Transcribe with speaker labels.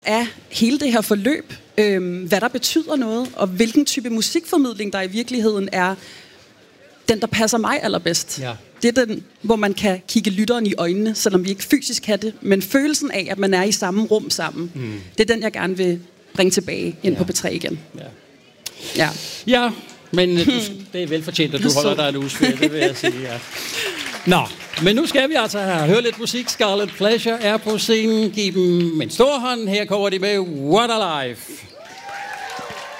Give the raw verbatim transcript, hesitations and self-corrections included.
Speaker 1: af hele det her forløb, øh, hvad der betyder noget, og hvilken type musikformidling, der i virkeligheden er den, der passer mig allerbedst. Ja. Det er den, hvor man kan kigge lytteren i øjnene, selvom vi ikke fysisk kan det, men følelsen af, at man er i samme rum sammen, mm. det er den, jeg gerne vil bringe tilbage ind ja. på P tre igen. Ja,
Speaker 2: ja. ja men du, det er velfortjent, at du holder dig en uges ferie, det vil jeg sige, ja. Nå, men nu skal vi altså have høre lidt musik. Scarlet Pleasure er på scenen. Giv dem en stor hånd. Her kommer de med What a Life.